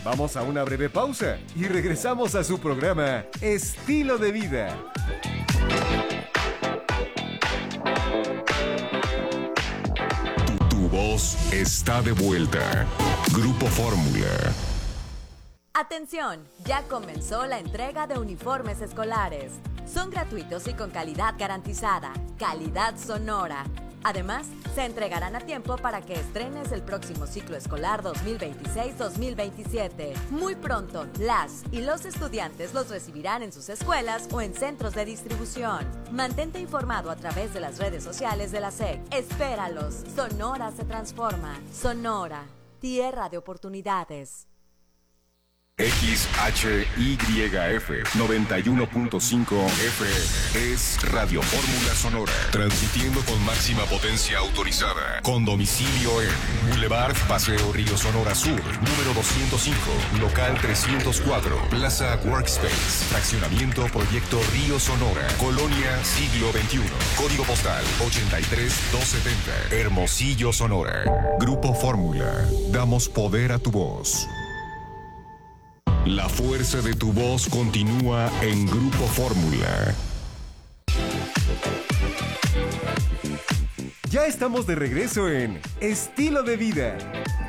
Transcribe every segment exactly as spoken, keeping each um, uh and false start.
Vamos a una breve pausa y regresamos a su programa Estilo de Vida. Tu, tu voz está de vuelta. Grupo Fórmula. Atención, ya comenzó la entrega de uniformes escolares. Son gratuitos y con calidad garantizada, calidad sonora. Además, se entregarán a tiempo para que estrenes el próximo ciclo escolar dos mil veintiséis dos mil veintisiete. Muy pronto, las y los estudiantes los recibirán en sus escuelas o en centros de distribución. Mantente informado a través de las redes sociales de la S E C. Espéralos. Sonora se transforma. Sonora, tierra de oportunidades. X H Y F noventa y uno punto cinco F es Radio Fórmula Sonora, transmitiendo con máxima potencia autorizada, con domicilio en Boulevard Paseo Río Sonora Sur, número doscientos cinco, local trescientos cuatro, Plaza Workspace, fraccionamiento Proyecto Río Sonora, Colonia Siglo veintiuno, código postal ochenta y tres doscientos setenta, Hermosillo, Sonora. Grupo Fórmula, damos poder a tu voz. La fuerza de tu voz continúa en Grupo Fórmula. Ya estamos de regreso en Estilo de Vida.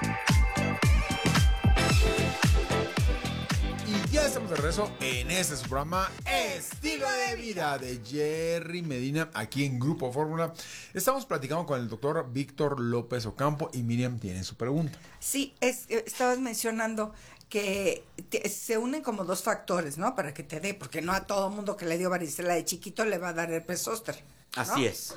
Y ya estamos de regreso en este su programa Estilo de Vida de Jerry Medina, aquí en Grupo Fórmula. Estamos platicando con el doctor Víctor López Ocampo y Miriam tiene su pregunta. Sí, es, estabas mencionando que te, se unen como dos factores, ¿no? Para que te dé, porque no a todo mundo que le dio varicela de chiquito le va a dar herpes zóster, ¿no? Así es.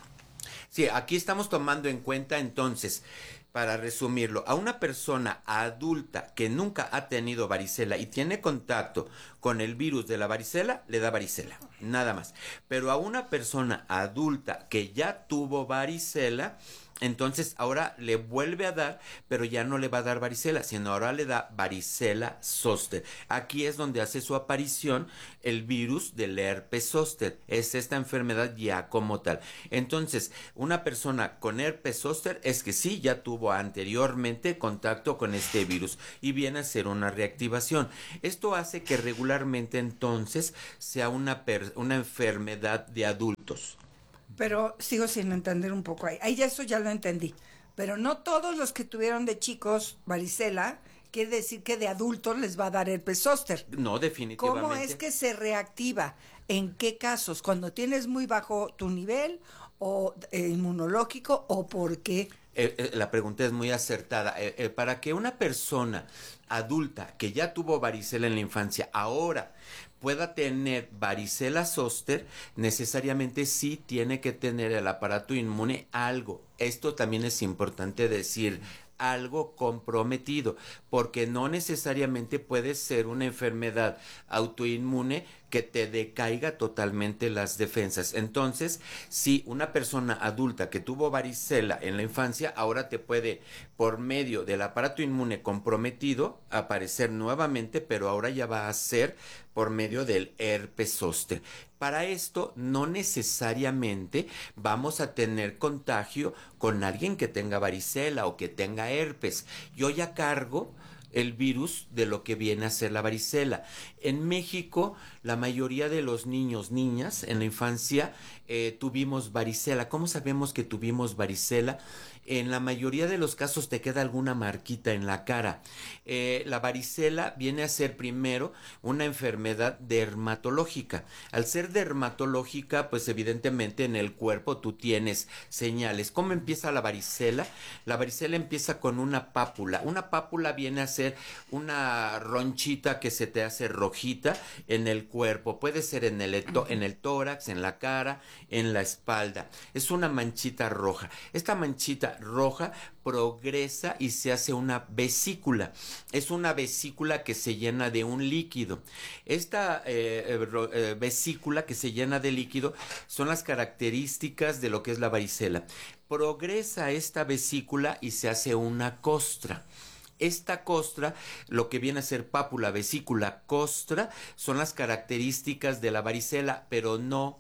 Sí, aquí estamos tomando en cuenta entonces, para resumirlo, a una persona adulta que nunca ha tenido varicela y tiene contacto con el virus de la varicela, le da varicela, nada más. Pero a una persona adulta que ya tuvo varicela, entonces ahora le vuelve a dar, pero ya no le va a dar varicela, sino ahora le da varicela zóster. Aquí es donde hace su aparición el virus del herpes zóster. Es esta enfermedad ya como tal. Entonces, una persona con herpes zóster es que sí, ya tuvo anteriormente contacto con este virus y viene a ser una reactivación. Esto hace que regularmente entonces sea una, per- una enfermedad de adultos. Pero sigo sin entender un poco ahí. Ahí ya eso ya lo entendí. Pero no todos los que tuvieron de chicos varicela, quiere decir que de adultos les va a dar herpes zóster. No, definitivamente. ¿Cómo es que se reactiva? ¿En qué casos? ¿Cuando tienes muy bajo tu nivel o eh, inmunológico o por qué? Eh, eh, la pregunta es muy acertada. Eh, eh, para que una persona adulta que ya tuvo varicela en la infancia ahora pueda tener varicela zóster, necesariamente sí tiene que tener el aparato inmune algo. Esto también es importante decir, algo comprometido, porque no necesariamente puede ser una enfermedad autoinmune que te decaiga totalmente las defensas. Entonces, si una persona adulta que tuvo varicela en la infancia, ahora te puede, por medio del aparato inmune comprometido, aparecer nuevamente, pero ahora ya va a ser por medio del herpes zóster. Para esto, no necesariamente vamos a tener contagio con alguien que tenga varicela o que tenga herpes. Yo ya cargo el virus de lo que viene a ser la varicela. En México, la mayoría de los niños, niñas, en la infancia, eh, tuvimos varicela. ¿Cómo sabemos que tuvimos varicela? En la mayoría de los casos te queda alguna marquita en la cara. Eh, la varicela viene a ser primero una enfermedad dermatológica. Al ser dermatológica, pues evidentemente en el cuerpo tú tienes señales. ¿Cómo empieza la varicela? La varicela empieza con una pápula. Una pápula viene a ser una ronchita que se te hace rojita en el cuerpo. Puede ser en el, en el tórax, en la cara, en la espalda. Es una manchita roja. Esta manchita roja progresa y se hace una vesícula. Es una vesícula que se llena de un líquido. Esta eh, eh, vesícula que se llena de líquido son las características de lo que es la varicela. Progresa esta vesícula y se hace una costra. Esta costra, lo que viene a ser pápula, vesícula, costra, son las características de la varicela, pero no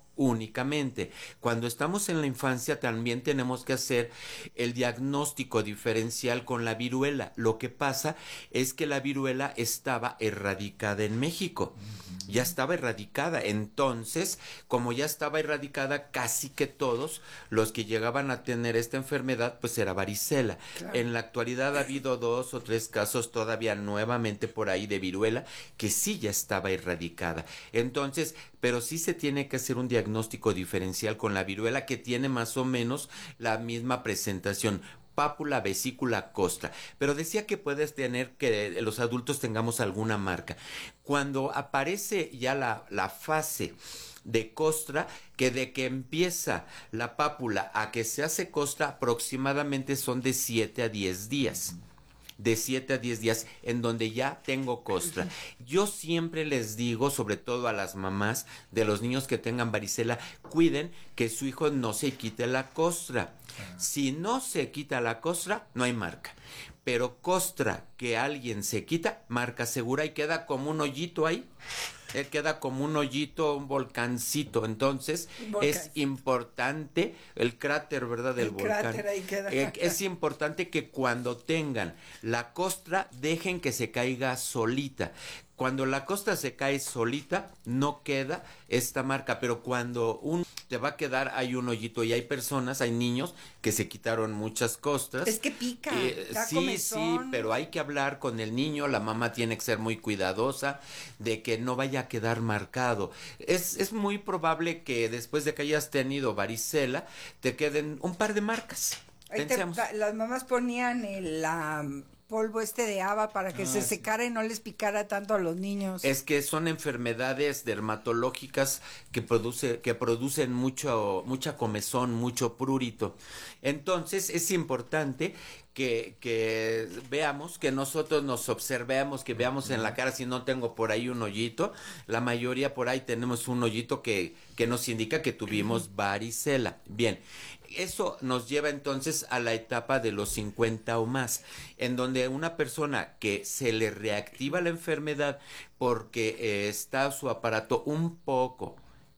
únicamente. Cuando estamos en la infancia también tenemos que hacer el diagnóstico diferencial con la viruela. Lo que pasa es que la viruela estaba erradicada en México. Ya estaba erradicada. Entonces, como ya estaba erradicada, casi que todos los que llegaban a tener esta enfermedad, pues era varicela. Claro. En la actualidad ha habido dos o tres casos todavía nuevamente por ahí de viruela que sí ya estaba erradicada. Entonces, pero sí se tiene que hacer un diagnóstico diferencial con la viruela, que tiene más o menos la misma presentación: pápula, vesícula, costra. Pero decía que puedes tener, que los adultos tengamos alguna marca. Cuando aparece ya la, la fase de costra, que de que empieza la pápula a que se hace costra, aproximadamente son de siete a diez días. De siete a diez días, en donde ya tengo costra. Yo siempre les digo, sobre todo a las mamás de los niños que tengan varicela, cuiden que su hijo no se quite la costra. Si no se quita la costra, no hay marca. Pero costra que alguien se quita, marca segura, y queda como un hoyito ahí. Él queda como un hoyito, un volcancito. Entonces, volcán. Es importante el cráter, ¿verdad? Del el volcán. Cráter ahí queda. Eh, es importante que cuando tengan la costra, dejen que se caiga solita. Cuando la costra se cae solita, no queda esta marca, pero cuando un te va a quedar, hay un hoyito, y hay personas, hay niños que se quitaron muchas costras. Es que pica. Eh, sí, comezón. Sí, pero hay que hablar con el niño, la mamá tiene que ser muy cuidadosa de que no vaya a quedar marcado. Es, es muy probable que después de que hayas tenido varicela, te queden un par de marcas. Ahí te, las mamás ponían el... Um... polvo este de haba para que ah, se secara sí. y no les picara tanto a los niños. Es que son enfermedades dermatológicas que produce que producen mucho mucha comezón, mucho prurito. Entonces es importante que, que veamos, que nosotros nos observemos, que veamos en la cara si no tengo por ahí un hoyito. La mayoría por ahí tenemos un hoyito que, que nos indica que tuvimos varicela. Bien. Eso nos lleva entonces a la etapa de los cincuenta o más, en donde una persona que se le reactiva la enfermedad porque eh, está su aparato un poco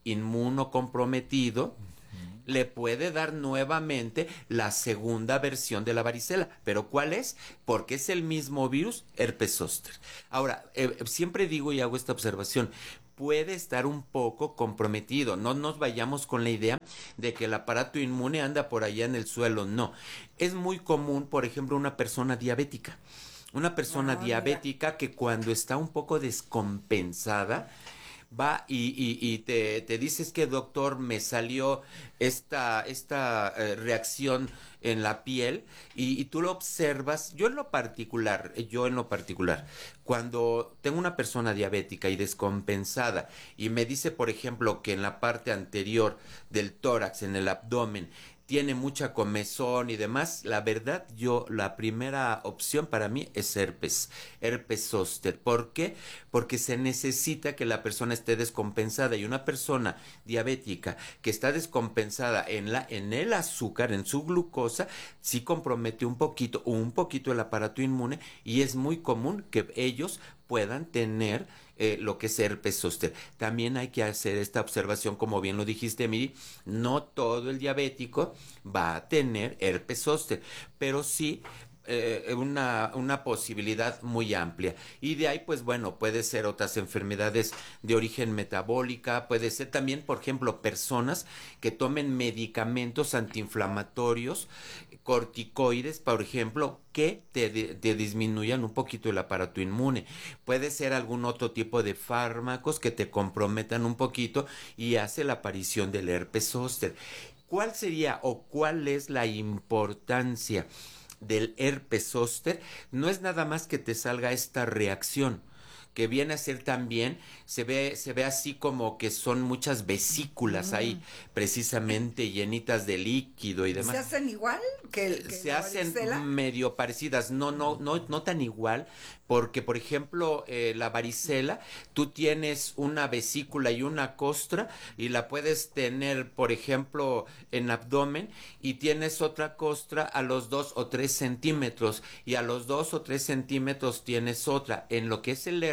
inmunocomprometido, uh-huh. le puede dar nuevamente la segunda versión de la varicela. ¿Pero cuál es? Porque es el mismo virus, herpes zóster. Ahora, eh, siempre digo y hago esta observación, puede estar un poco comprometido. No nos vayamos con la idea de que el aparato inmune anda por allá en el suelo. No. Es muy común, por ejemplo, una persona diabética. Una persona ah, diabética mira. que cuando está un poco descompensada, va y, y, y te, te dices que, doctor, me salió esta, esta eh, reacción en la piel, y, y tú lo observas. Yo en lo particular, yo en lo particular, cuando tengo una persona diabética y descompensada y me dice, por ejemplo, que en la parte anterior del tórax, en el abdomen, tiene mucha comezón y demás, la verdad, yo, la primera opción para mí es herpes, herpes zóster. ¿Por qué? Porque se necesita que la persona esté descompensada, y una persona diabética que está descompensada en la, en el azúcar, en su glucosa, sí compromete un poquito, un poquito el aparato inmune, y es muy común que ellos puedan tener eh, lo que es herpes zóster. También hay que hacer esta observación, como bien lo dijiste, Miri, no todo el diabético va a tener herpes zóster, pero sí Eh, una, una posibilidad muy amplia. Y de ahí, pues bueno, puede ser otras enfermedades de origen metabólica, puede ser también, por ejemplo, personas que tomen medicamentos antiinflamatorios, corticoides, por ejemplo, que te, te disminuyan un poquito el aparato inmune. Puede ser algún otro tipo de fármacos que te comprometan un poquito y hace la aparición del herpes zóster. ¿Cuál sería o cuál es la importancia del herpes zóster? No es nada más que te salga esta reacción, que viene a ser también, se ve, se ve así como que son muchas vesículas mm. ahí, precisamente llenitas de líquido y demás. ¿Se hacen igual que, el, que se la hacen varicela? Medio parecidas, no, no, no, no tan igual, porque por ejemplo eh, la varicela, tú tienes una vesícula y una costra, y la puedes tener, por ejemplo, en abdomen, y tienes otra costra a los dos o tres centímetros, y a los dos o tres centímetros tienes otra. En lo que es el herpes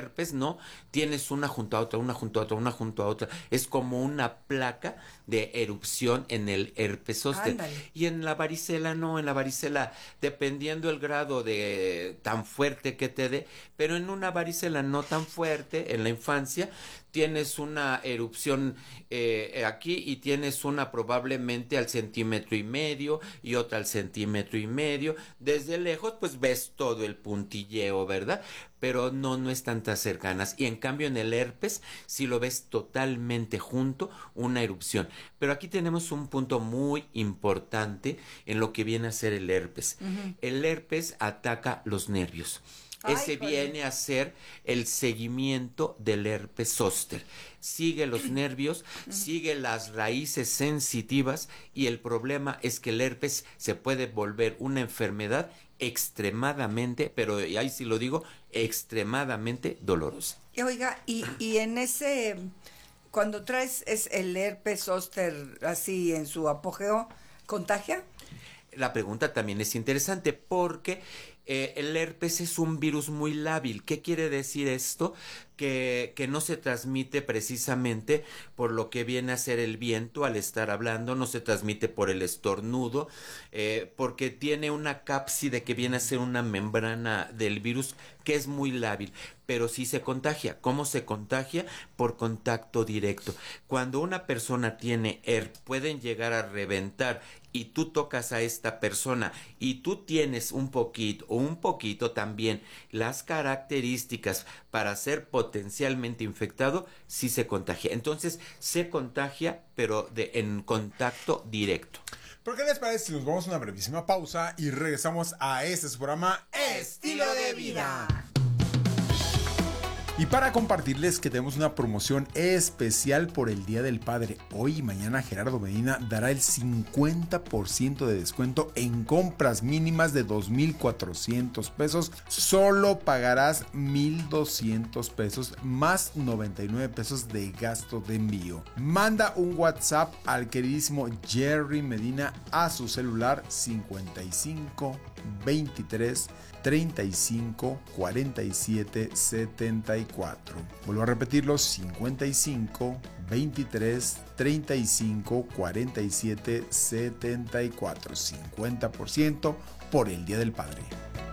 herpes, no, tienes una junto a otra, una junto a otra, una junto a otra. Es como una placa de erupción en el herpes zóster. Ándale. Y en la varicela no, en la varicela, dependiendo el grado de tan fuerte que te dé, pero en una varicela no tan fuerte, en la infancia, tienes una erupción eh, aquí y tienes una probablemente al centímetro y medio y otra al centímetro y medio. Desde lejos pues ves todo el puntilleo, ¿verdad? Pero no, no están tan cercanas. Y en cambio en el herpes si lo ves totalmente junto, una erupción. Pero aquí tenemos un punto muy importante en lo que viene a ser el herpes. Uh-huh. El herpes ataca los nervios. Ay, Ese joder. viene a ser el seguimiento del herpes zóster. Sigue los nervios, sigue las raíces sensitivas y el problema es que el herpes se puede volver una enfermedad extremadamente, pero ahí sí lo digo, extremadamente dolorosa. Y oiga, y, y en ese, cuando traes es el herpes zóster así en su apogeo, ¿contagia? La pregunta también es interesante porque eh, el herpes es un virus muy lábil. ¿Qué quiere decir esto? Que, que no se transmite precisamente por lo que viene a ser el viento al estar hablando, no se transmite por el estornudo, eh, porque tiene una cápside que viene a ser una membrana del virus que es muy lábil, pero sí se contagia. ¿Cómo se contagia? Por contacto directo. Cuando una persona tiene herpes, pueden llegar a reventar y tú tocas a esta persona y tú tienes un poquito o un poquito también las características para ser potencialmente infectado, sí se contagia. Entonces se contagia, pero de, en contacto directo. ¿Por qué les parece si nos vamos a una brevísima pausa y regresamos a este su programa Estilo de Vida? Y para compartirles que tenemos una promoción especial por el Día del Padre. Hoy y mañana Gerardo Medina dará el cincuenta por ciento de descuento en compras mínimas de dos mil cuatrocientos pesos. Solo pagarás mil doscientos pesos más noventa y nueve pesos de gasto de envío. Manda un WhatsApp al queridísimo Jerry Medina a su celular cincuenta y cinco veintitrés treinta y cinco cuarenta y siete setenta y cuatro. Vuelvo a repetirlo, cincuenta y cinco veintitrés treinta y cinco cuarenta y siete setenta y cuatro. cincuenta por ciento por el Día del Padre.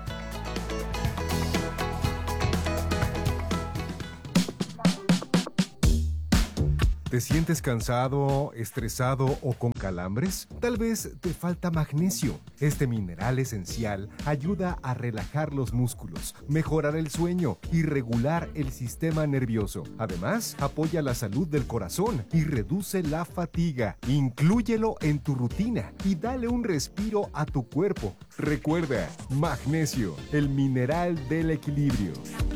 ¿Te sientes cansado, estresado o con calambres? Tal vez te falta magnesio. Este mineral esencial ayuda a relajar los músculos, mejorar el sueño y regular el sistema nervioso. Además, apoya la salud del corazón y reduce la fatiga. Inclúyelo en tu rutina y dale un respiro a tu cuerpo. Recuerda, magnesio, el mineral del equilibrio.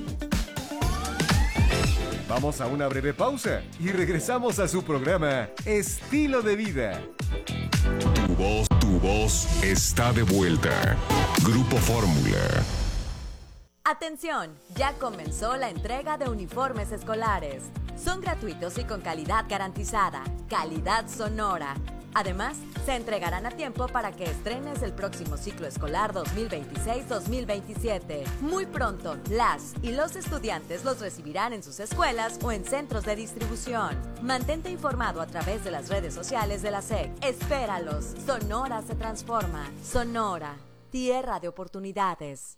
Vamos a una breve pausa y regresamos a su programa Estilo de Vida. Tu voz, tu voz está de vuelta. Grupo Fórmula. Atención, ya comenzó la entrega de uniformes escolares. Son gratuitos y con calidad garantizada, calidad sonora. Además, se entregarán a tiempo para que estrenes el próximo ciclo escolar dos mil veintiséis dos mil veintisiete. Muy pronto, las y los estudiantes los recibirán en sus escuelas o en centros de distribución. Mantente informado a través de las redes sociales de la S E C. Espéralos. Sonora se transforma. Sonora, tierra de oportunidades.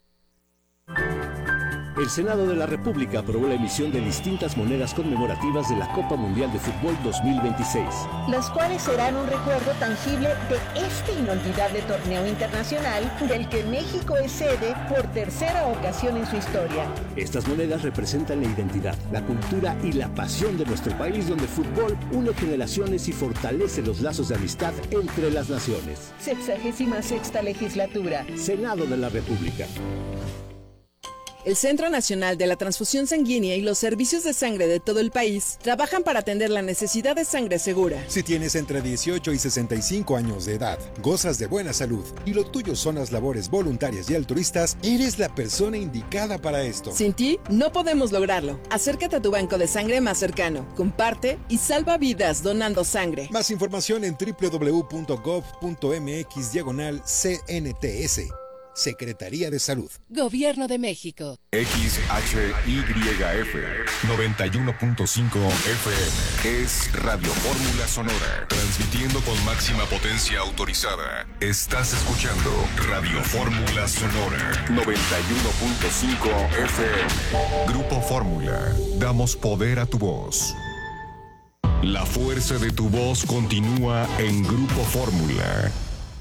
El Senado de la República aprobó la emisión de distintas monedas conmemorativas de la Copa Mundial de Fútbol dos mil veintiséis. Las cuales serán un recuerdo tangible de este inolvidable torneo internacional del que México es sede por tercera ocasión en su historia. Estas monedas representan la identidad, la cultura y la pasión de nuestro país, donde el fútbol une generaciones y fortalece los lazos de amistad entre las naciones. Sexagésima sexta legislatura. Senado de la República. El Centro Nacional de la Transfusión Sanguínea y los servicios de sangre de todo el país trabajan para atender la necesidad de sangre segura. Si tienes entre dieciocho y sesenta y cinco años de edad, gozas de buena salud y lo tuyo son las labores voluntarias y altruistas, eres la persona indicada para esto. Sin ti, no podemos lograrlo. Acércate a tu banco de sangre más cercano, comparte y salva vidas donando sangre. Más información en doble u doble u doble u punto gov punto m x diagonal C N T S. Secretaría de Salud. Gobierno de México. X H Y F noventa y uno punto cinco F M es Radio Fórmula Sonora, transmitiendo con máxima potencia autorizada. Estás escuchando Radio Fórmula Sonora noventa y uno punto cinco F M. Grupo Fórmula, damos poder a tu voz. La fuerza de tu voz continúa en Grupo Fórmula.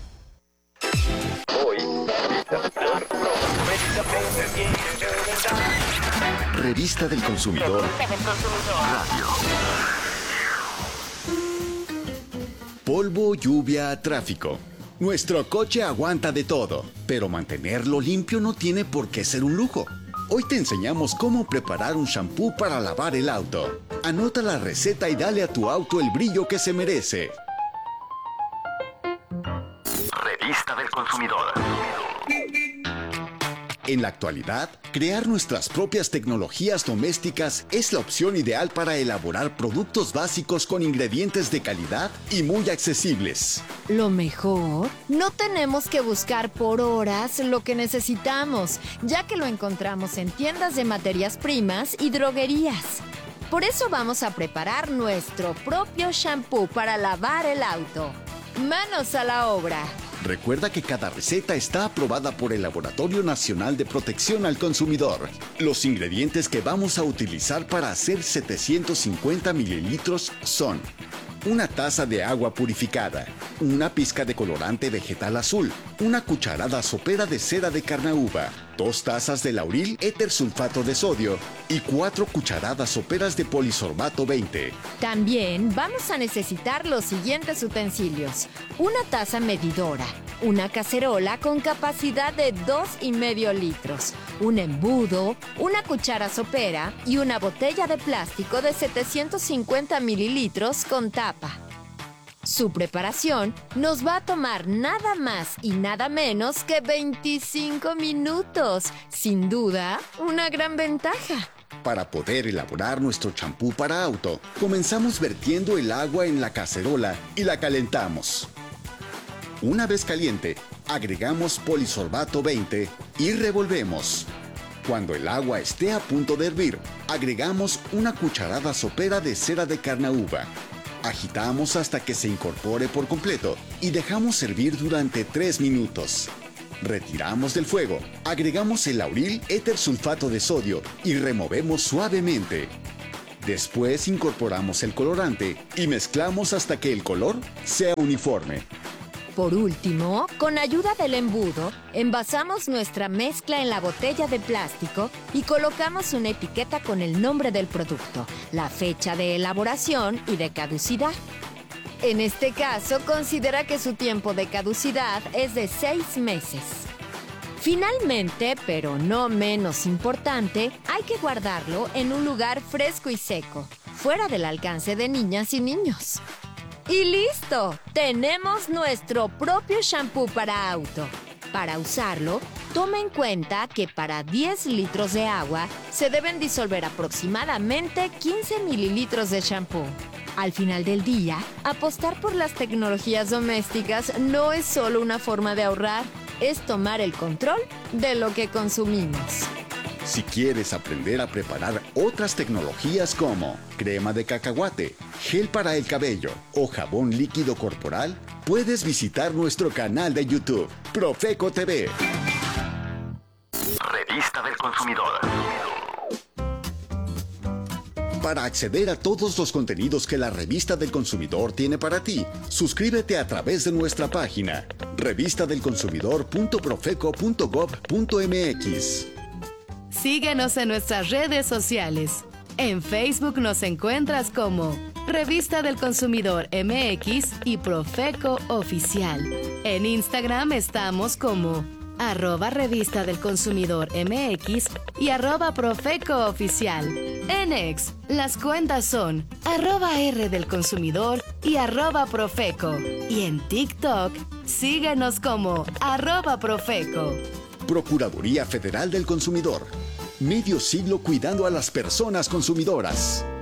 Revista del Consumidor Radio. Polvo, lluvia, tráfico. Nuestro coche aguanta de todo, pero mantenerlo limpio no tiene por qué ser un lujo. Hoy te enseñamos cómo preparar un shampoo para lavar el auto. Anota la receta y dale a tu auto el brillo que se merece. Revista del Consumidor. En la actualidad, crear nuestras propias tecnologías domésticas es la opción ideal para elaborar productos básicos con ingredientes de calidad y muy accesibles. Lo mejor, no tenemos que buscar por horas lo que necesitamos, ya que lo encontramos en tiendas de materias primas y droguerías. Por eso vamos a preparar nuestro propio shampoo para lavar el auto. ¡Manos a la obra! Recuerda que cada receta está aprobada por el Laboratorio Nacional de Protección al Consumidor. Los ingredientes que vamos a utilizar para hacer setecientos cincuenta mililitros son: una taza de agua purificada, una pizca de colorante vegetal azul, una cucharada sopera de cera de carnauba, dos tazas de lauril éter sulfato de sodio y cuatro cucharadas soperas de polisorbato veinte. También vamos a necesitar los siguientes utensilios: una taza medidora, una cacerola con capacidad de dos y medio litros, un embudo, una cuchara sopera y una botella de plástico de setecientos cincuenta mililitros con tapa. Su preparación nos va a tomar nada más y nada menos que veinticinco minutos. Sin duda, una gran ventaja. Para poder elaborar nuestro champú para auto, comenzamos vertiendo el agua en la cacerola y la calentamos. Una vez caliente, agregamos polisorbato veinte y revolvemos. Cuando el agua esté a punto de hervir, agregamos una cucharada sopera de cera de carnauba. Agitamos hasta que se incorpore por completo y dejamos hervir durante tres minutos. Retiramos del fuego, agregamos el lauril éter sulfato de sodio y removemos suavemente. Después incorporamos el colorante y mezclamos hasta que el color sea uniforme. Por último, con ayuda del embudo, envasamos nuestra mezcla en la botella de plástico y colocamos una etiqueta con el nombre del producto, la fecha de elaboración y de caducidad. En este caso, considera que su tiempo de caducidad es de seis meses. Finalmente, pero no menos importante, hay que guardarlo en un lugar fresco y seco, fuera del alcance de niñas y niños. ¡Y listo! Tenemos nuestro propio shampoo para auto. Para usarlo, toma en cuenta que para diez litros de agua se deben disolver aproximadamente quince mililitros de shampoo. Al final del día, apostar por las tecnologías domésticas no es solo una forma de ahorrar, es tomar el control de lo que consumimos. Si quieres aprender a preparar otras tecnologías como crema de cacahuate, gel para el cabello o jabón líquido corporal, puedes visitar nuestro canal de YouTube, Profeco T V. Revista del Consumidor. Para acceder a todos los contenidos que la Revista del Consumidor tiene para ti, suscríbete a través de nuestra página revista del consumidor punto profeco punto gob punto mx. Síguenos en nuestras redes sociales. En Facebook nos encuentras como Revista del Consumidor M X y Profeco Oficial. En Instagram estamos como arroba Revista del Consumidor M X y arroba Profeco Oficial. En X, las cuentas son arroba R del Consumidor y arroba Profeco. Y en TikTok, síguenos como arroba Profeco. Procuraduría Federal del Consumidor. Medio siglo cuidando a las personas consumidoras.